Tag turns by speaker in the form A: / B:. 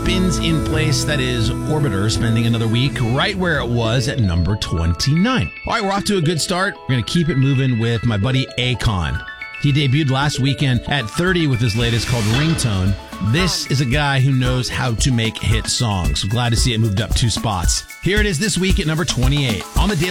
A: spins in place. That is Orbiter spending another week right where it was at number 29. All right, we're off to a good start. We're going to keep it moving with my buddy Akon. He debuted last weekend at 30 with his latest called Ringtone. This is a guy who knows how to make hit songs. Glad to see it moved up 2 spots. Here it is this week at number 28 on the Daily